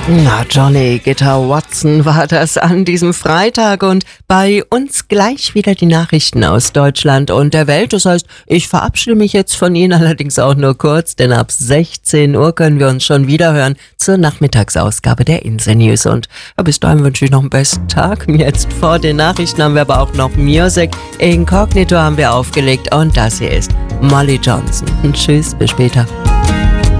Na, Johnny Guitar Watson war das an diesem Freitag und bei uns gleich wieder die Nachrichten aus Deutschland und der Welt. Das heißt, ich verabschiede mich jetzt von Ihnen, allerdings auch nur kurz, denn ab 16 Uhr können wir uns schon wieder hören zur Nachmittagsausgabe der Insel News. Und bis dahin wünsche ich noch einen besten Tag. Jetzt vor den Nachrichten haben wir aber auch noch Music. Incognito haben wir aufgelegt und das hier ist Molly Johnson. Tschüss, bis später.